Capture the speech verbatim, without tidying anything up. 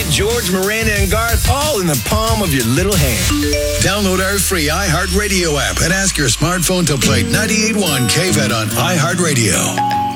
Get George, Miranda, and Garth all in the palm of your little hand. Download our free iHeartRadio app and ask your smartphone to play ninety-eight point one K V E T on iHeartRadio.